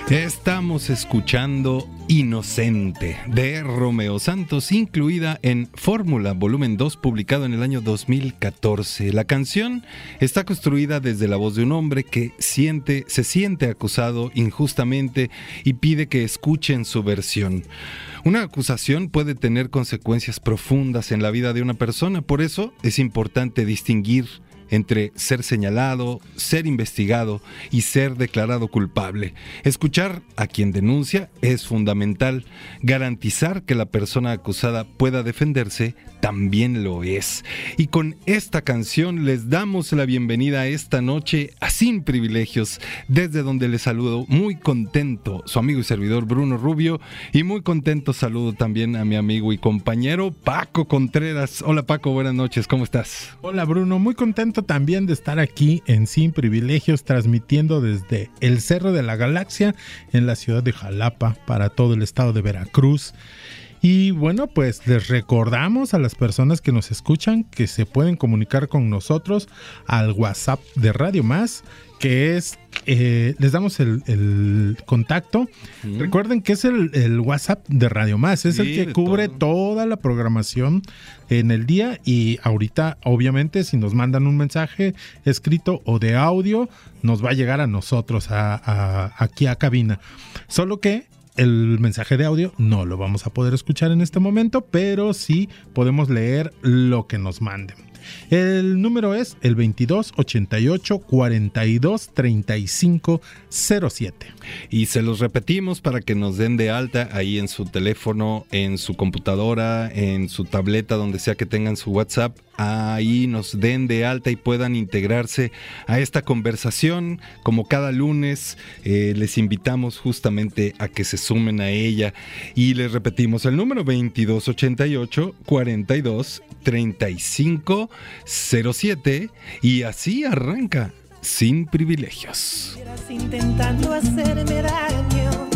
Estamos escuchando Inocente de Romeo Santos, incluida en Fórmula Volumen 2, publicado en el año 2014. La canción está construida desde la voz de un hombre que se siente acusado injustamente y pide que escuchen su versión. Una acusación puede tener consecuencias profundas en la vida de una persona, por eso es importante distinguir entre ser señalado, ser investigado y ser declarado culpable. Escuchar a quien denuncia es fundamental. Garantizar que la persona acusada pueda defenderse también lo es. Y con esta canción les damos la bienvenida esta noche a Sin Privilegios, desde donde les saludo muy contento su amigo y servidor Bruno Rubio, y muy contento saludo también a mi amigo y compañero Paco Contreras. Hola Paco, buenas noches, ¿cómo estás? Hola Bruno, muy contento también de estar aquí en Sin Privilegios, transmitiendo desde el Cerro de la Galaxia en la ciudad de Jalapa para todo el estado de Veracruz. Y bueno, pues les recordamos a las personas que nos escuchan que se pueden comunicar con nosotros al WhatsApp de Radio Más, que es, les damos el contacto. Recuerden que es el WhatsApp de Radio Más, es el que cubre toda la programación en el día, y ahorita obviamente si nos mandan un mensaje escrito o de audio, nos va a llegar a nosotros aquí a cabina. Solo que el mensaje de audio no lo vamos a poder escuchar en este momento, pero sí podemos leer lo que nos manden. El número es el 22 88 42 35 07. Y se los repetimos para que nos den de alta ahí en su teléfono, en su computadora, en su tableta, donde sea que tengan su WhatsApp. Ahí nos den de alta y puedan integrarse a esta conversación. Como cada lunes, les invitamos justamente a que se sumen a ella. Y les repetimos el número 22 88 42 35 07. Y así arranca Sin Privilegios. Intentando hacerme daño.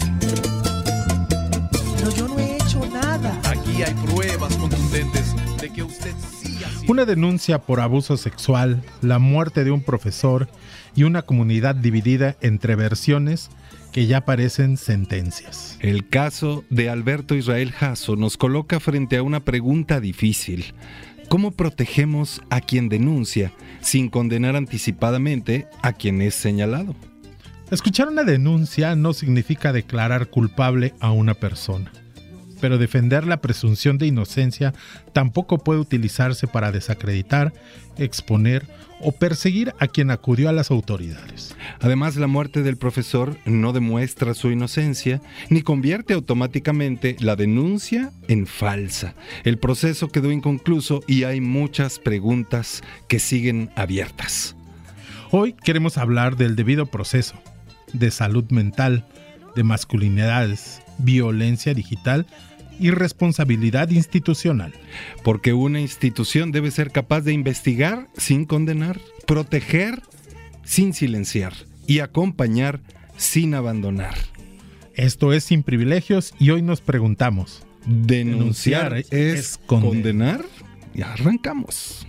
No, yo no he hecho nada. Aquí hay pruebas contundentes de que usted sí ha sido. Una denuncia por abuso sexual, la muerte de un profesor y una comunidad dividida entre versiones que ya parecen sentencias. El caso de Alberto Israel Jasso nos coloca frente a una pregunta difícil. ¿Cómo protegemos a quien denuncia sin condenar anticipadamente a quien es señalado? Escuchar una denuncia no significa declarar culpable a una persona, pero defender la presunción de inocencia tampoco puede utilizarse para desacreditar, exponer o perseguir a quien acudió a las autoridades. Además, la muerte del profesor no demuestra su inocencia ni convierte automáticamente la denuncia en falsa. El proceso quedó inconcluso y hay muchas preguntas que siguen abiertas. Hoy queremos hablar del debido proceso, de salud mental, de masculinidades, violencia digital y responsabilidad institucional. Porque una institución debe ser capaz de investigar sin condenar, proteger sin silenciar y acompañar sin abandonar. Esto es Sin Privilegios y hoy nos preguntamos, ¿denunciar es condenar? Y arrancamos.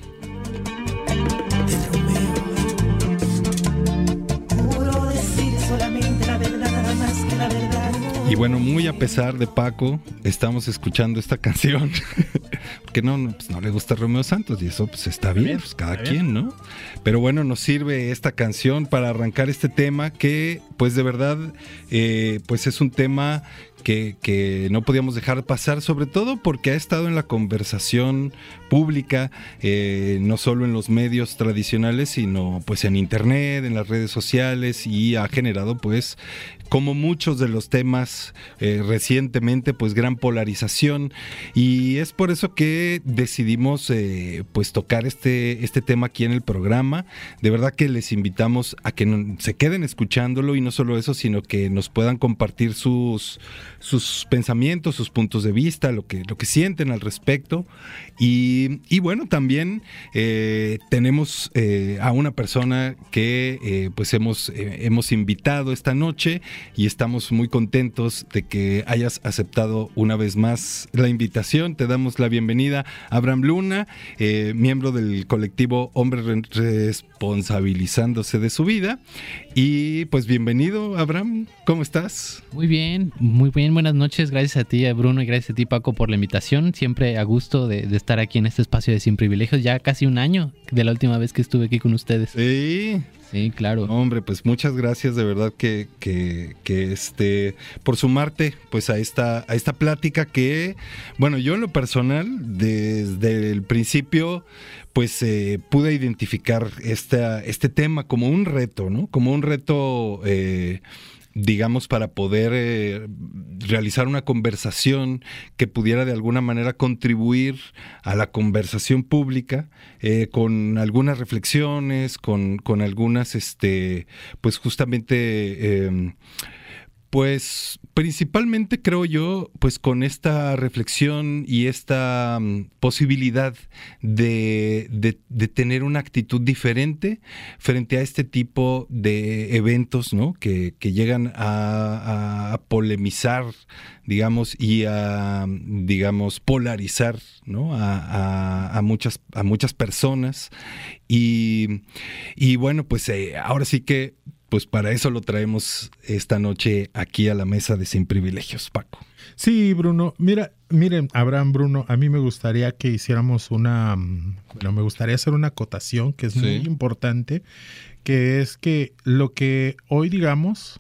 Juro decir solamente la verdad, nada más que la verdad. Y bueno, muy a pesar de Paco, estamos escuchando esta canción porque no le gusta Romeo Santos, y eso pues está bien, pues cada quien, ¿no? Pero bueno, nos sirve esta canción para arrancar este tema que pues de verdad pues es un tema que no podíamos dejar pasar, sobre todo porque ha estado en la conversación pública, no solo en los medios tradicionales, sino pues en internet, en las redes sociales, y ha generado pues, como muchos de los temas recientemente, pues gran polarización, y es por eso que decidimos pues tocar este tema aquí en el programa. De verdad que les invitamos a que se queden escuchándolo, y no solo eso, sino que nos puedan compartir sus pensamientos, sus puntos de vista, lo que sienten al respecto. Y bueno, también tenemos a una persona que pues hemos invitado esta noche, y estamos muy contentos de que hayas aceptado una vez más la invitación. Te damos la bienvenida. bienvenida a Abraham Luna, miembro del colectivo Hombres Responsabilizándose de su Vida. Y pues bienvenido, Abraham, ¿cómo estás? Muy bien, buenas noches, gracias a ti, Bruno, y gracias a ti, Paco, por la invitación. Siempre a gusto de estar aquí en este espacio de Sin Privilegios, ya casi un año de la última vez que estuve aquí con ustedes. Sí, claro. Hombre, pues muchas gracias de verdad que por sumarte pues a esta plática que, bueno, yo en lo personal desde el principio pues pude identificar este tema como un reto, ¿no? Como un reto digamos, para poder realizar una conversación que pudiera de alguna manera contribuir a la conversación pública, con algunas reflexiones, con algunas, pues justamente... Pues principalmente creo yo, pues con esta reflexión y esta posibilidad de tener una actitud diferente frente a este tipo de eventos, ¿no? Que llegan a polemizar, digamos, y a, digamos, polarizar, ¿no? A muchas personas. Y bueno, pues ahora sí que pues para eso lo traemos esta noche aquí a la mesa de Sin Privilegios, Paco. Sí, Bruno. Miren, Abraham, Bruno, a mí me gustaría que hiciéramos me gustaría hacer una acotación que es muy importante, que es que lo que hoy, digamos,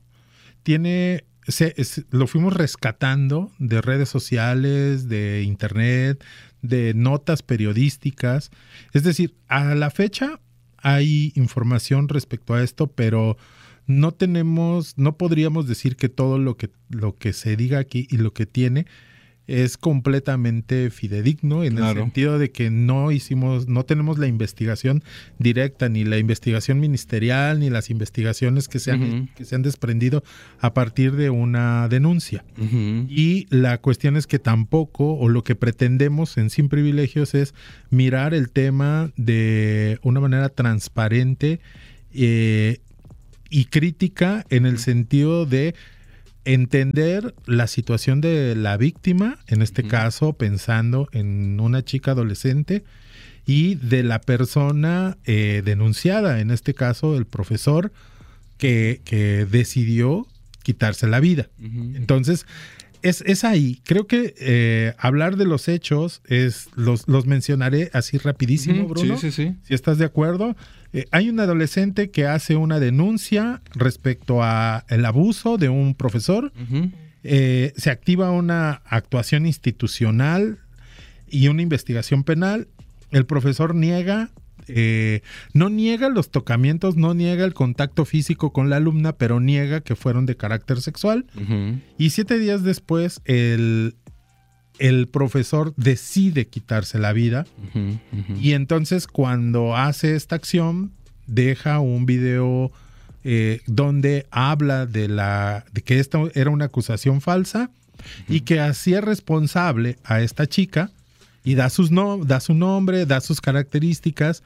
lo fuimos rescatando de redes sociales, de internet, de notas periodísticas. Es decir, a la fecha hay información respecto a esto, pero no podríamos decir que todo lo que se diga aquí y lo que tiene es completamente fidedigno, en el sentido de que no tenemos la investigación directa, ni la investigación ministerial, ni las investigaciones que se han desprendido a partir de una denuncia. Y la cuestión es que tampoco, o lo que pretendemos en Sin Privilegios, es mirar el tema de una manera transparente y crítica, en el sentido de entender la situación de la víctima, en este caso pensando en una chica adolescente, y de la persona denunciada, en este caso el profesor que decidió quitarse la vida. Entonces, es ahí. Creo que hablar de los hechos los mencionaré así rapidísimo, Bruno. Sí. Si estás de acuerdo. Hay un adolescente que hace una denuncia respecto a el abuso de un profesor. Se activa una actuación institucional y una investigación penal. El profesor no niega los tocamientos, no niega el contacto físico con la alumna, pero niega que fueron de carácter sexual. Y 7 días después, el profesor decide quitarse la vida. Y entonces, cuando hace esta acción, deja un video donde habla de que esto era una acusación falsa y que hacía responsable a esta chica, y da su nombre, da sus características,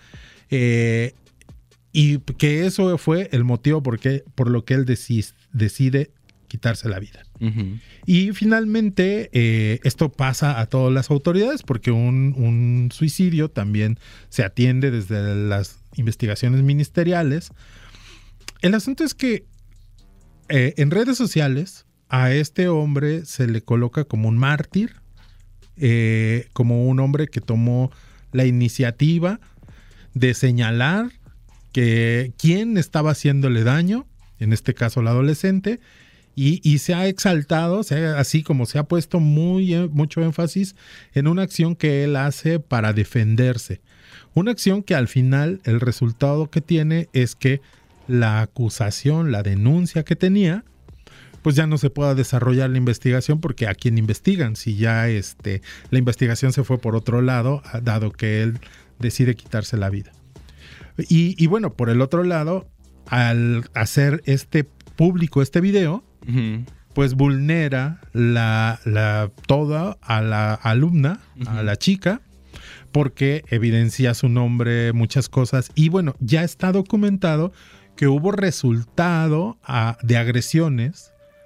y que eso fue el motivo por lo que él decide quitarse la vida. Y finalmente esto pasa a todas las autoridades, porque un suicidio también se atiende desde las investigaciones ministeriales. El asunto es que en redes sociales a este hombre se le coloca como un mártir, como un hombre que tomó la iniciativa de señalar que quién estaba haciéndole daño, en este caso la adolescente, y se ha exaltado, así como se ha puesto mucho énfasis en una acción que él hace para defenderse. Una acción que al final el resultado que tiene es que la acusación, la denuncia que tenía, pues ya no se pueda desarrollar la investigación, porque a quién investigan si ya la investigación se fue por otro lado, dado que él decide quitarse la vida. Y bueno, por el otro lado, al hacer público este video, pues vulnera toda a la alumna, a la chica, porque evidencia su nombre, muchas cosas. Y bueno, ya está documentado que hubo resultado de agresiones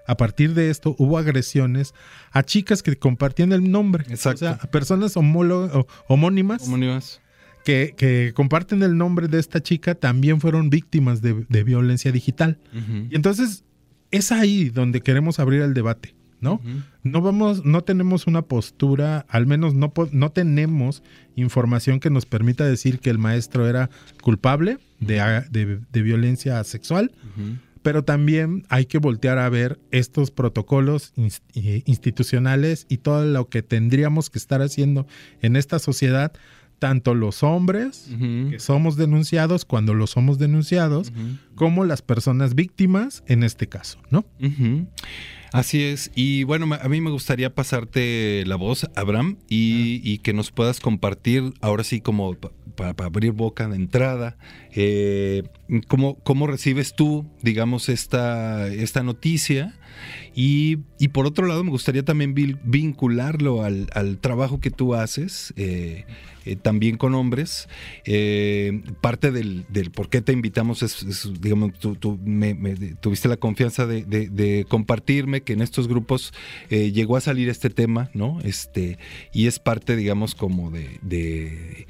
a partir de esto hubo agresiones a chicas que compartían el nombre. Exacto. O sea, a personas homónimas. Que comparten el nombre de esta chica también fueron víctimas de violencia digital. Uh-huh. Y entonces es ahí donde queremos abrir el debate, ¿no? Uh-huh. No tenemos una postura, al menos no tenemos información que nos permita decir que el maestro era culpable de violencia sexual, uh-huh. Pero también hay que voltear a ver estos protocolos institucionales y todo lo que tendríamos que estar haciendo en esta sociedad, tanto los hombres uh-huh. que somos denunciados cuando lo somos denunciados, uh-huh. como las personas víctimas en este caso, ¿no? Uh-huh. Así es. Y bueno, a mí me gustaría pasarte la voz, Abraham, y que nos puedas compartir, ahora sí como para abrir boca de entrada, cómo recibes tú, digamos, esta noticia. Y por otro lado, me gustaría también vincularlo al trabajo que tú haces, también con hombres. Parte del por qué te invitamos es digamos, tú tuviste la confianza de compartirme que en estos grupos llegó a salir este tema, ¿no? Y es parte, digamos, como de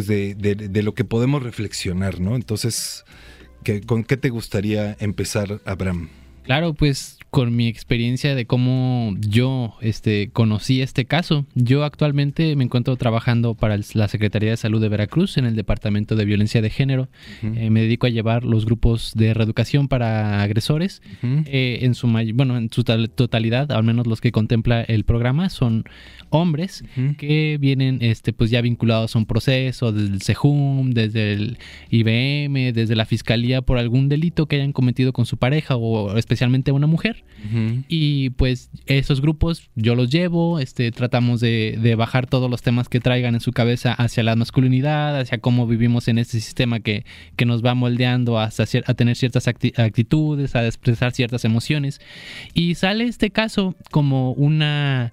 lo que podemos reflexionar, ¿no? Entonces, ¿con qué te gustaría empezar, Abraham? Claro, pues con mi experiencia de cómo yo conocí este caso. Yo actualmente me encuentro trabajando para la Secretaría de Salud de Veracruz en el Departamento de Violencia de Género. Uh-huh. Me dedico a llevar los grupos de reeducación para agresores. Uh-huh. En su totalidad, al menos los que contempla el programa, son hombres uh-huh. que vienen pues ya vinculados a un proceso desde el SEJUM, desde el IBM, desde la Fiscalía por algún delito que hayan cometido con su pareja o especialmente a una mujer. Uh-huh. Y pues esos grupos yo los llevo, tratamos de bajar todos los temas que traigan en su cabeza hacia la masculinidad, hacia cómo vivimos en este sistema que nos va moldeando hasta a tener ciertas actitudes, a expresar ciertas emociones. Y sale este caso como una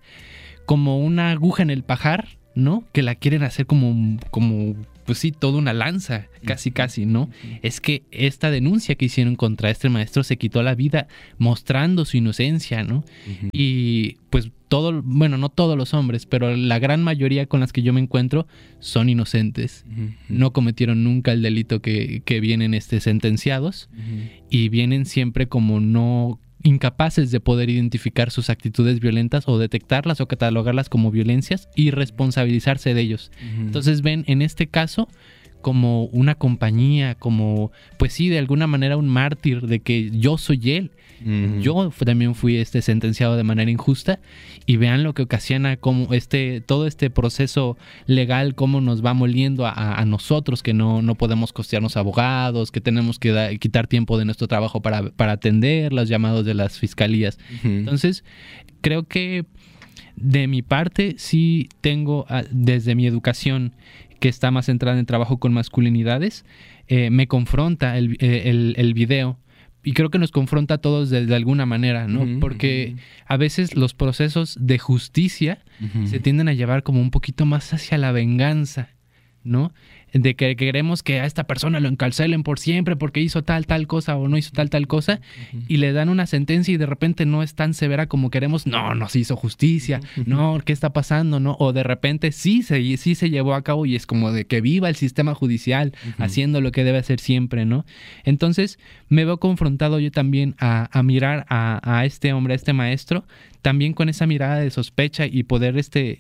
aguja en el pajar, ¿no? Que la quieren hacer como pues sí, toda una lanza, casi, ¿no? Es que esta denuncia que hicieron contra este maestro se quitó la vida mostrando su inocencia, ¿no? Uh-huh. Y pues no todos los hombres, pero la gran mayoría con las que yo me encuentro son inocentes. Uh-huh. No cometieron nunca el delito que vienen sentenciados uh-huh. y vienen siempre como incapaces de poder identificar sus actitudes violentas o detectarlas o catalogarlas como violencias y responsabilizarse de ellos. Uh-huh. Entonces ven en este caso como una compañía, como pues sí, de alguna manera un mártir de que yo soy él. Uh-huh. Yo también fui sentenciado de manera injusta y vean lo que ocasiona como todo este proceso legal, cómo nos va moliendo a nosotros que no podemos costearnos abogados, que tenemos que quitar tiempo de nuestro trabajo para atender los llamados de las fiscalías. Uh-huh. Entonces, creo que de mi parte sí tengo desde mi educación que está más centrada en trabajo con masculinidades, me confronta el video. Y creo que nos confronta a todos de alguna manera, ¿no? Uh-huh, porque uh-huh. a veces los procesos de justicia uh-huh. se tienden a llevar como un poquito más hacia la venganza, ¿no? De que queremos que a esta persona lo encarcelen por siempre porque hizo tal cosa o no hizo tal cosa uh-huh. y le dan una sentencia y de repente no es tan severa como queremos. No se hizo justicia. Uh-huh. No, ¿qué está pasando? ¿No? O de repente sí se llevó a cabo y es como de que viva el sistema judicial uh-huh. haciendo lo que debe hacer siempre, ¿no? Entonces me veo confrontado yo también a mirar a este hombre, a este maestro, también con esa mirada de sospecha y poder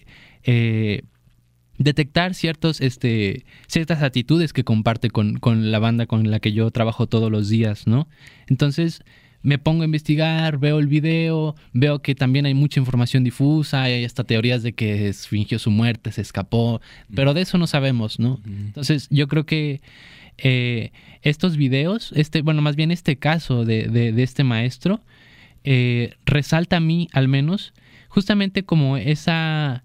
detectar ciertas actitudes que comparte con la banda con la que yo trabajo todos los días, ¿no? Entonces me pongo a investigar, veo el video, veo que también hay mucha información difusa, hay hasta teorías de que fingió su muerte, se escapó, pero de eso no sabemos, ¿no? Entonces yo creo que estos videos, más bien este caso de este maestro, resalta a mí al menos justamente como esa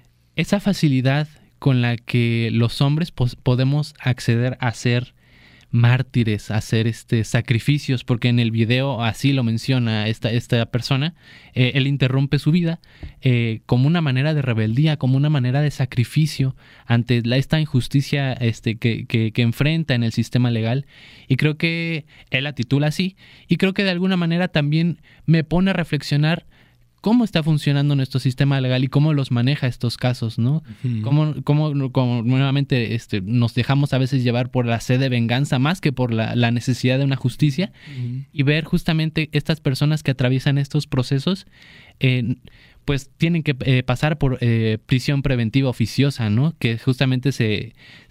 facilidad con la que los hombres podemos acceder a ser mártires, a hacer sacrificios, porque en el video así lo menciona esta persona. Él interrumpe su vida como una manera de rebeldía, como una manera de sacrificio ante esta injusticia que enfrenta en el sistema legal, y creo que él la titula así, y creo que de alguna manera también me pone a reflexionar cómo está funcionando nuestro sistema legal y cómo los maneja estos casos, ¿no? Uh-huh. Cómo nuevamente nos dejamos a veces llevar por la sed de venganza más que por la necesidad de una justicia, uh-huh. Y ver justamente estas personas que atraviesan estos procesos, pues tienen que pasar por prisión preventiva oficiosa, ¿no? Que justamente se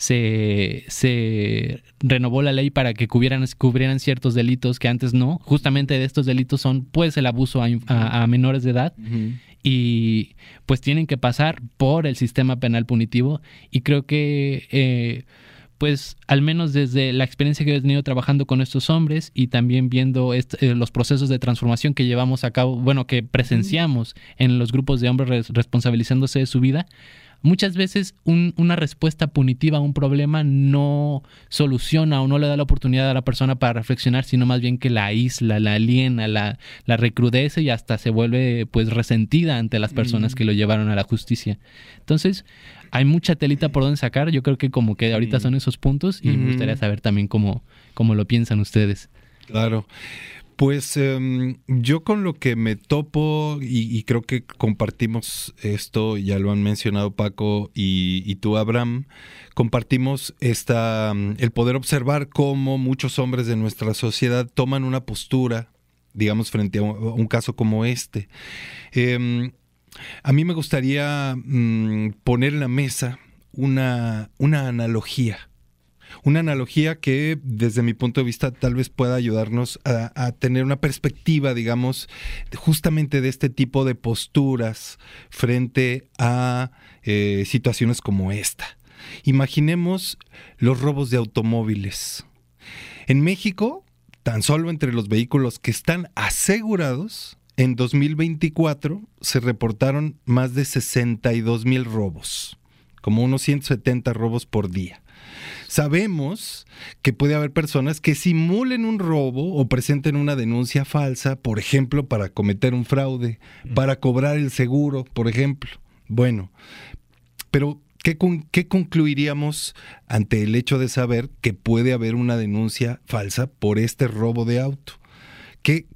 renovó la ley para que cubrieran ciertos delitos que antes no. Justamente de estos delitos son, pues, el abuso a menores de edad. Uh-huh. Y pues tienen que pasar por el sistema penal punitivo. Y creo que pues al menos desde la experiencia que he tenido trabajando con estos hombres y también viendo los procesos de transformación que llevamos a cabo, bueno, que presenciamos en los grupos de hombres responsabilizándose de su vida, muchas veces una respuesta punitiva a un problema no soluciona o no le da la oportunidad a la persona para reflexionar, sino más bien que la aísla, la aliena, la recrudece y hasta se vuelve pues resentida ante las personas que lo llevaron a la justicia. Entonces, hay mucha telita por donde sacar. Yo creo que como que ahorita son esos puntos y me gustaría saber también cómo lo piensan ustedes. Claro. Pues yo con lo que me topo y creo que compartimos esto, ya lo han mencionado Paco y tú, Abraham, compartimos el poder observar cómo muchos hombres de nuestra sociedad toman una postura, digamos, frente a un caso como este. A mí me gustaría poner en la mesa una analogía. Una analogía que, desde mi punto de vista, tal vez pueda ayudarnos a tener una perspectiva, digamos, justamente de este tipo de posturas frente a situaciones como esta. Imaginemos los robos de automóviles. En México, tan solo entre los vehículos que están asegurados, en 2024 se reportaron más de 62,000 robos, como unos 170 robos por día. Sabemos que puede haber personas que simulen un robo o presenten una denuncia falsa, por ejemplo, para cometer un fraude, para cobrar el seguro, por ejemplo. Bueno, pero ¿qué concluiríamos ante el hecho de saber que puede haber una denuncia falsa por este robo de auto? Que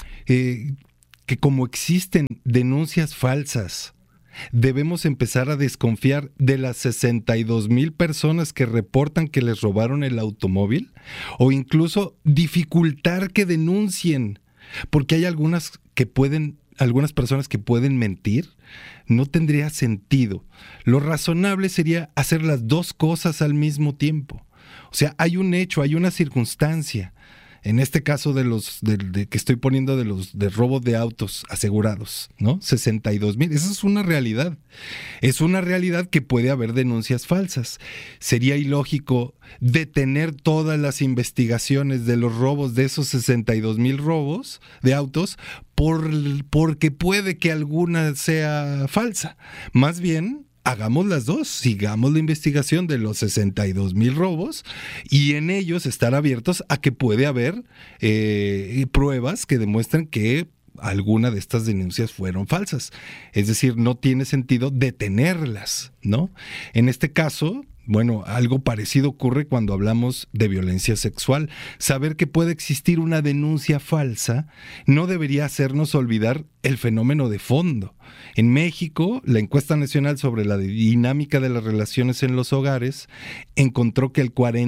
como existen denuncias falsas, debemos empezar a desconfiar de las 62,000 personas que reportan que les robaron el automóvil, o incluso dificultar que denuncien, porque hay algunas personas que pueden mentir. No tendría sentido. Lo razonable sería hacer las dos cosas al mismo tiempo. O sea, hay un hecho, hay una circunstancia. En este caso de que estoy poniendo de robo de autos asegurados, ¿no? 62,000. Esa es una realidad. Es una realidad que puede haber denuncias falsas. Sería ilógico detener todas las investigaciones de los robos de esos 62,000 robos de autos porque puede que alguna sea falsa. Más bien, hagamos las dos, sigamos la investigación de los 62,000 robos y en ellos estar abiertos a que puede haber pruebas que demuestren que alguna de estas denuncias fueron falsas. Es decir, no tiene sentido detenerlas, ¿no? En este caso, bueno, algo parecido ocurre cuando hablamos de violencia sexual. Saber que puede existir una denuncia falsa no debería hacernos olvidar el fenómeno de fondo. En México, la encuesta nacional sobre la dinámica de las relaciones en los hogares encontró que el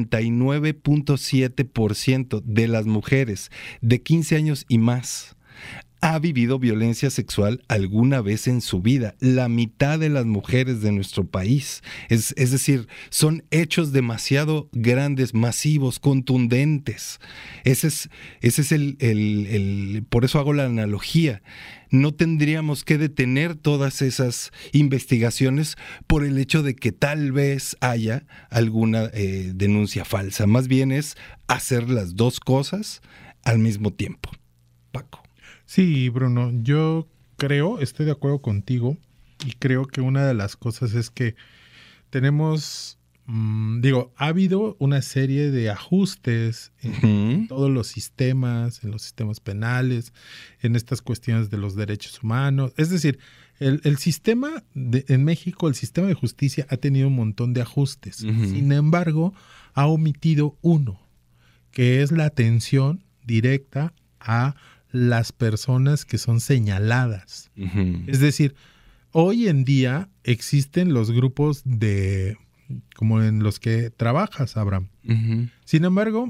49.7% de las mujeres de 15 años y más ha vivido violencia sexual alguna vez en su vida. La mitad de las mujeres de nuestro país. Es decir, son hechos demasiado grandes, masivos, contundentes. Ese es por eso hago la analogía. No tendríamos que detener todas esas investigaciones por el hecho de que tal vez haya alguna denuncia falsa. Más bien es hacer las dos cosas al mismo tiempo. Paco. Sí, Bruno, yo estoy de acuerdo contigo y creo que una de las cosas es que tenemos ha habido una serie de ajustes en todos los sistemas, en los sistemas penales, en estas cuestiones de los derechos humanos. Es decir, el sistema en México, el sistema de justicia ha tenido un montón de ajustes. Sin embargo, ha omitido uno, que es la atención directa a las personas que son señaladas. Es decir, hoy en día existen los grupos como en los que trabajas, Abraham. Sin embargo,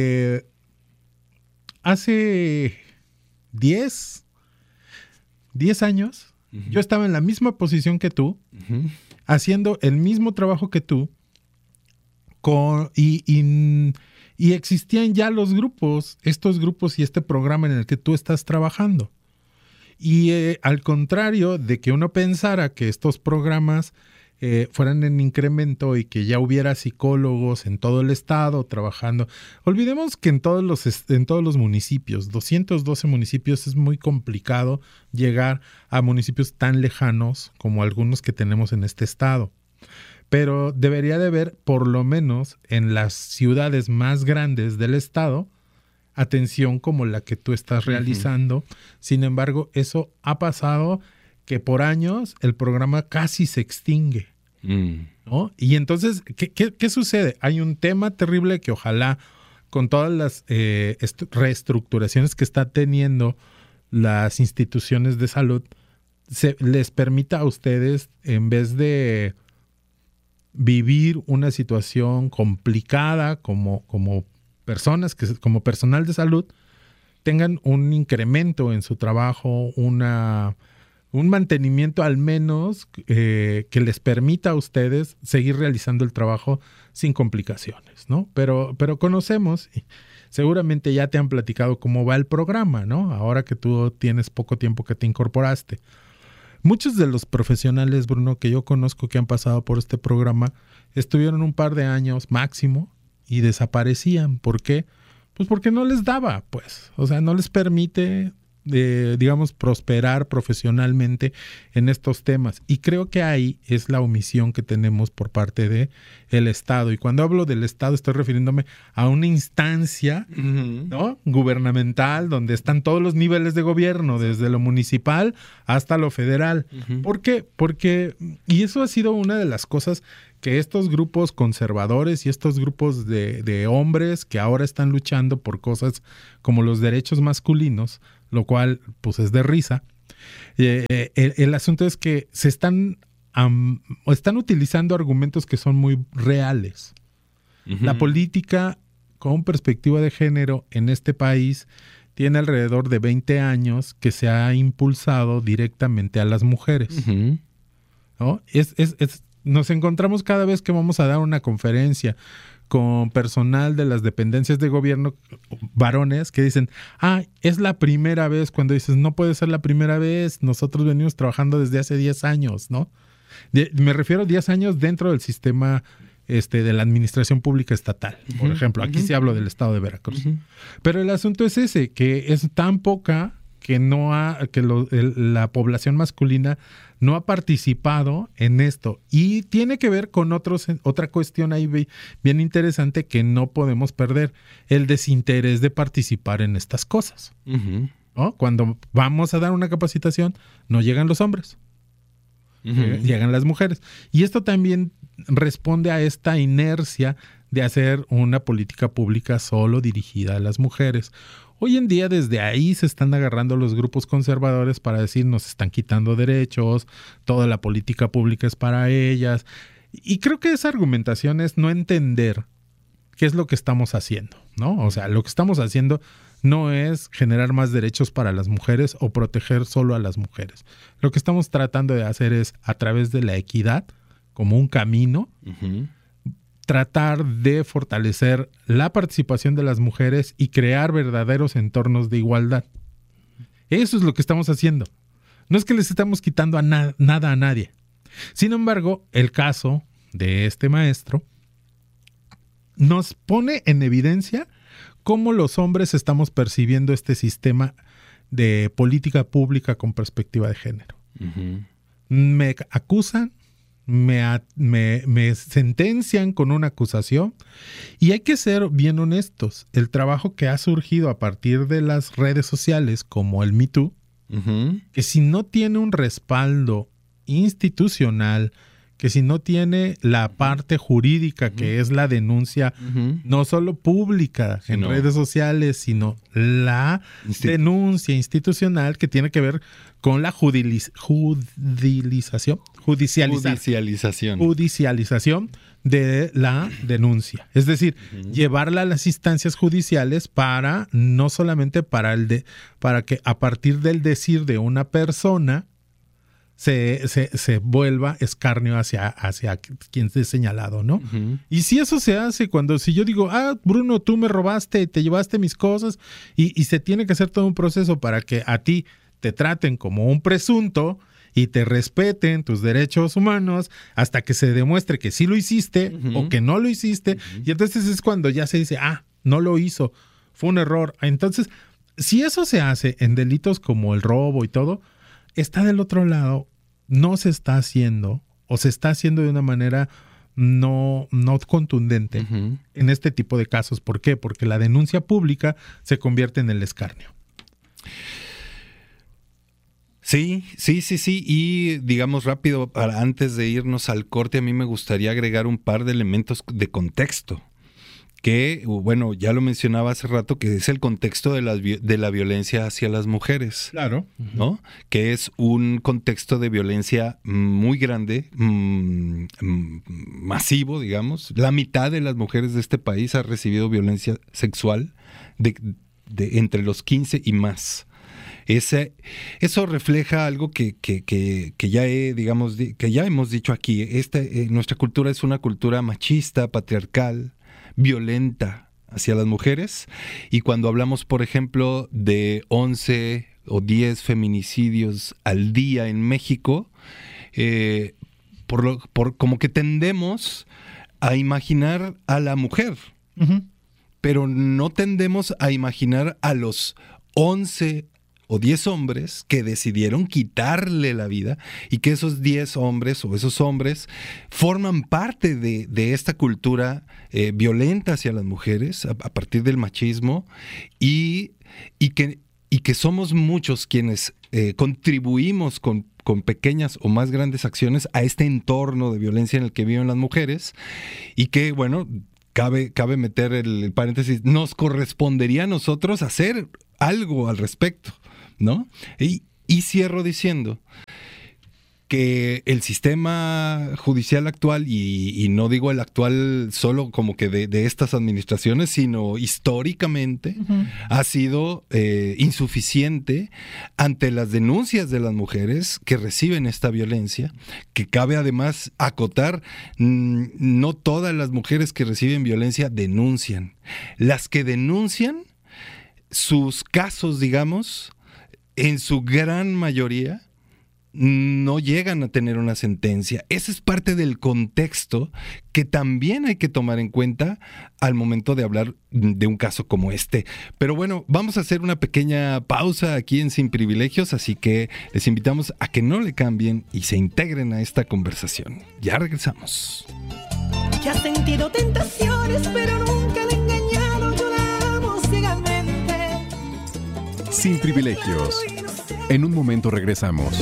hace 10 años, yo estaba en la misma posición que tú, haciendo el mismo trabajo que tú, y existían ya los grupos, estos grupos y este programa en el que tú estás trabajando. Y al contrario de que uno pensara que estos programas fueran en incremento y que ya hubiera psicólogos en todo el estado trabajando. Olvidemos que en todos los municipios, 212 municipios, es muy complicado llegar a municipios tan lejanos como algunos que tenemos en este estado. Pero debería de haber, por lo menos en las ciudades más grandes del estado, atención como la que tú estás realizando. Sin embargo, eso ha pasado que por años el programa casi se extingue, ¿no? Y entonces, ¿qué sucede? Hay un tema terrible que ojalá con todas las reestructuraciones que está teniendo las instituciones de salud, les permita a ustedes, en vez de vivir una situación complicada como personas, como personal de salud, tengan un incremento en su trabajo, un mantenimiento al menos que les permita a ustedes seguir realizando el trabajo sin complicaciones, ¿no? Pero conocemos, y seguramente ya te han platicado cómo va el programa, ¿no? Ahora que tú tienes poco tiempo que te incorporaste. Muchos de los profesionales, Bruno, que yo conozco que han pasado por este programa, estuvieron un par de años máximo y desaparecían. ¿Por qué? Pues porque no les daba, pues. O sea, no les permite, prosperar profesionalmente en estos temas. Y creo que ahí es la omisión que tenemos por parte del Estado. Y cuando hablo del Estado estoy refiriéndome a una instancia, ¿no?, gubernamental, donde están todos los niveles de gobierno, desde lo municipal hasta lo federal. ¿Por qué? Porque, y eso ha sido una de las cosas que estos grupos conservadores y estos grupos de hombres que ahora están luchando por cosas como los derechos masculinos, lo cual pues es de risa. El asunto es que están utilizando argumentos que son muy reales. La política con perspectiva de género en este país tiene alrededor de 20 años que se ha impulsado directamente a las mujeres, ¿no? Nos encontramos cada vez que vamos a dar una conferencia con personal de las dependencias de gobierno, varones, que dicen, es la primera vez, cuando dices, no puede ser la primera vez, nosotros venimos trabajando desde hace 10 años, ¿no? Me refiero a 10 años dentro del sistema de la administración pública estatal, por ejemplo. Aquí sí hablo del estado de Veracruz. Pero el asunto es ese, que es tan poca que la población masculina no ha participado en esto. Y tiene que ver con otra cuestión ahí bien interesante que no podemos perder, el desinterés de participar en estas cosas, ¿no? Cuando vamos a dar una capacitación, no llegan los hombres, llegan las mujeres. Y esto también responde a esta inercia de hacer una política pública solo dirigida a las mujeres. Hoy en día desde ahí se están agarrando los grupos conservadores para decir nos están quitando derechos, toda la política pública es para ellas. Y creo que esa argumentación es no entender qué es lo que estamos haciendo, ¿no? O sea, lo que estamos haciendo no es generar más derechos para las mujeres o proteger solo a las mujeres. Lo que estamos tratando de hacer es, a través de la equidad, como un camino, tratar de fortalecer la participación de las mujeres y crear verdaderos entornos de igualdad. Eso es lo que estamos haciendo. No es que les estamos quitando nada a nadie. Sin embargo, el caso de este maestro nos pone en evidencia cómo los hombres estamos percibiendo este sistema de política pública con perspectiva de género. Me acusan me sentencian con una acusación. Y hay que ser bien honestos. El trabajo que ha surgido a partir de las redes sociales como el Me Too, que si no tiene un respaldo institucional, que si no tiene la parte jurídica, que es la denuncia, no solo pública en redes sociales, sino la denuncia institucional que tiene que ver con la judicialización de la denuncia. Es decir, llevarla a las instancias judiciales para, no solamente para que a partir del decir de una persona se vuelva escarnio hacia quien esté señalado, ¿no? Y si eso se hace si yo digo, Bruno, tú me robaste, te llevaste mis cosas, y se tiene que hacer todo un proceso para que a ti te traten como un presunto y te respeten tus derechos humanos hasta que se demuestre que sí lo hiciste o que no lo hiciste, y entonces es cuando ya se dice, no lo hizo, fue un error. Entonces, si eso se hace en delitos como el robo y todo, está del otro lado, no se está haciendo, o se está haciendo de una manera no contundente en este tipo de casos. ¿Por qué? Porque la denuncia pública se convierte en el escarnio. Sí. Y digamos rápido, antes de irnos al corte, a mí me gustaría agregar un par de elementos de contexto. Que, bueno, ya lo mencionaba hace rato, que es el contexto de la violencia hacia las mujeres. Claro. ¿No? Que es un contexto de violencia muy grande, masivo, digamos. La mitad de las mujeres de este país ha recibido violencia sexual de entre los 15 y más. Eso refleja algo que ya hemos dicho aquí. Nuestra cultura es una cultura machista, patriarcal, violenta hacia las mujeres, y cuando hablamos, por ejemplo, de 11 o 10 feminicidios al día en México, como que tendemos a imaginar a la mujer, pero no tendemos a imaginar a los 11 o 10 hombres que decidieron quitarle la vida, y que esos 10 hombres o esos hombres forman parte de esta cultura violenta hacia las mujeres a partir del machismo, y que somos muchos quienes contribuimos con pequeñas o más grandes acciones a este entorno de violencia en el que viven las mujeres, y que, bueno, cabe meter el paréntesis, nos correspondería a nosotros hacer algo al respecto, ¿no? Y cierro diciendo que el sistema judicial actual, y no digo el actual solo como que de estas administraciones, sino históricamente, ha sido insuficiente ante las denuncias de las mujeres que reciben esta violencia, que cabe además acotar, no todas las mujeres que reciben violencia denuncian. Las que denuncian, sus casos, digamos, en su gran mayoría, no llegan a tener una sentencia. Ese es parte del contexto que también hay que tomar en cuenta al momento de hablar de un caso como este. Pero bueno, vamos a hacer una pequeña pausa aquí en Sin Privilegios, así que les invitamos a que no le cambien y se integren a esta conversación. Ya regresamos. Que ha sentido tentaciones, pero nunca le he engañado, yo la amo ciegamente. Sin Privilegios. En un momento regresamos.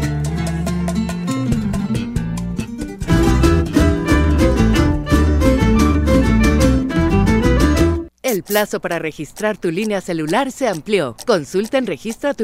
El plazo para registrar tu línea celular se amplió. Consulta en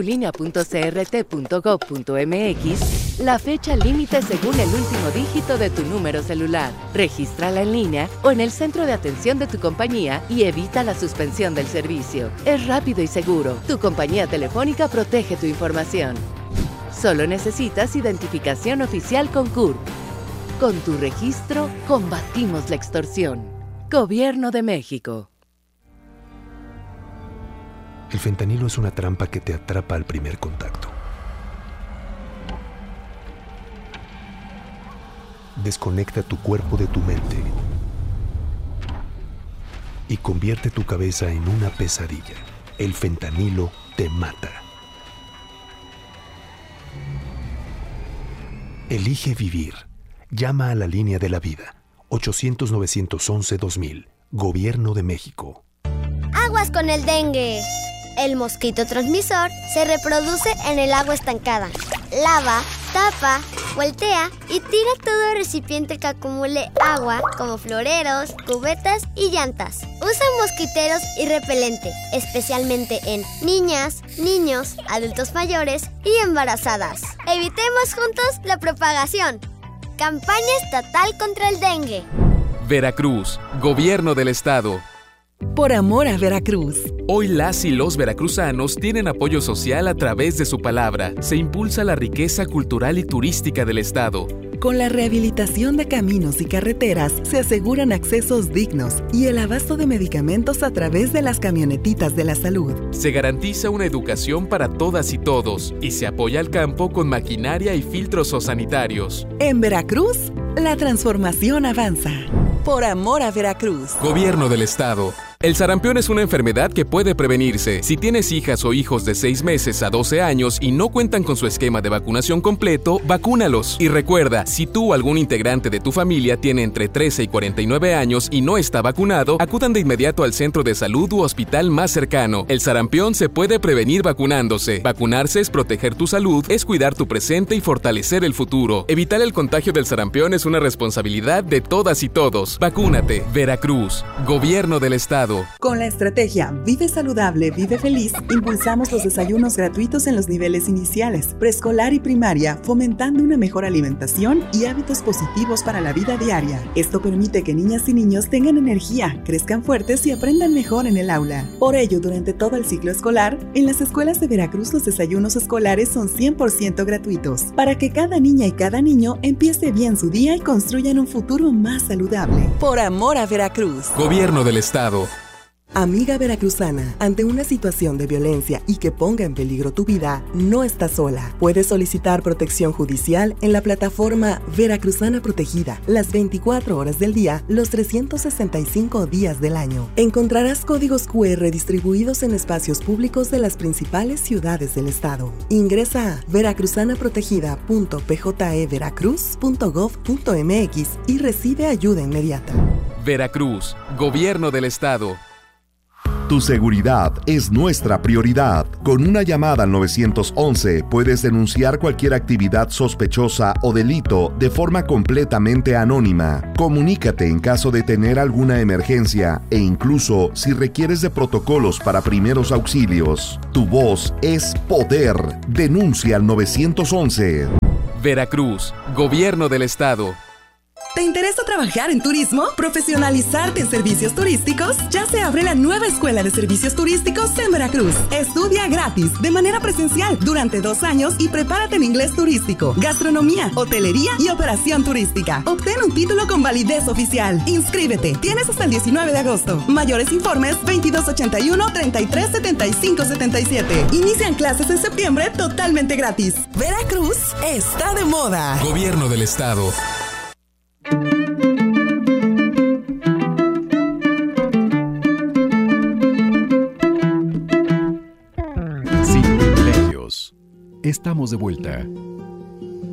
registratulinea.crt.gov.mx la fecha límite según el último dígito de tu número celular. Regístrala en línea o en el centro de atención de tu compañía y evita la suspensión del servicio. Es rápido y seguro. Tu compañía telefónica protege tu información. Solo necesitas identificación oficial con CURP. Con tu registro, combatimos la extorsión. Gobierno de México. El fentanilo es una trampa que te atrapa al primer contacto. Desconecta tu cuerpo de tu mente y convierte tu cabeza en una pesadilla. El fentanilo te mata. Elige vivir. Llama a la línea de la vida. 800-911-2000. Gobierno de México. Aguas con el dengue. El mosquito transmisor se reproduce en el agua estancada. Lava, tapa, voltea y tira todo recipiente que acumule agua, como floreros, cubetas y llantas. Usa mosquiteros y repelente, especialmente en niñas, niños, adultos mayores y embarazadas. Evitemos juntos la propagación. Campaña estatal contra el dengue. Veracruz, Gobierno del Estado. Por amor a Veracruz. Hoy las y los veracruzanos tienen apoyo social a través de su palabra. Se impulsa la riqueza cultural y turística del Estado. Con la rehabilitación de caminos y carreteras, se aseguran accesos dignos y el abasto de medicamentos a través de las camionetitas de la salud. Se garantiza una educación para todas y todos y se apoya al campo con maquinaria y filtros sanitarios. En Veracruz, la transformación avanza. Por amor a Veracruz. Gobierno del Estado. El sarampión es una enfermedad que puede prevenirse. Si tienes hijas o hijos de 6 meses a 12 años y no cuentan con su esquema de vacunación completo, vacúnalos. Y recuerda, si tú o algún integrante de tu familia tiene entre 13 y 49 años y no está vacunado, acudan de inmediato al centro de salud u hospital más cercano. El sarampión se puede prevenir vacunándose. Vacunarse es proteger tu salud, es cuidar tu presente y fortalecer el futuro. Evitar el contagio del sarampión es una responsabilidad de todas y todos. Vacúnate. Veracruz, Gobierno del Estado. Con la estrategia Vive Saludable, Vive Feliz, impulsamos los desayunos gratuitos en los niveles iniciales, preescolar y primaria, fomentando una mejor alimentación y hábitos positivos para la vida diaria. Esto permite que niñas y niños tengan energía, crezcan fuertes y aprendan mejor en el aula. Por ello, durante todo el ciclo escolar, en las escuelas de Veracruz los desayunos escolares son 100% gratuitos, para que cada niña y cada niño empiece bien su día y construyan un futuro más saludable. Por amor a Veracruz. Gobierno del Estado. Amiga veracruzana, ante una situación de violencia y que ponga en peligro tu vida, no estás sola. Puedes solicitar protección judicial en la plataforma Veracruzana Protegida, las 24 horas del día, los 365 días del año. Encontrarás códigos QR distribuidos en espacios públicos de las principales ciudades del estado. Ingresa a veracruzana.pjeveracruz.gov.mx y recibe ayuda inmediata. Veracruz, Gobierno del Estado. Tu seguridad es nuestra prioridad. Con una llamada al 911 puedes denunciar cualquier actividad sospechosa o delito de forma completamente anónima. Comunícate en caso de tener alguna emergencia e incluso si requieres de protocolos para primeros auxilios. Tu voz es poder. Denuncia al 911. Veracruz, Gobierno del Estado. ¿Te interesa trabajar en turismo? ¿Profesionalizarte en servicios turísticos? Ya se abre la nueva Escuela de Servicios Turísticos en Veracruz. Estudia gratis, de manera presencial, durante 2 años y prepárate en inglés turístico, gastronomía, hotelería y operación turística. Obtén un título con validez oficial. Inscríbete. Tienes hasta el 19 de agosto. Mayores informes 2281-337577. Inician clases en septiembre totalmente gratis. Veracruz está de moda. Gobierno del Estado. Sin privilegios. Estamos de vuelta.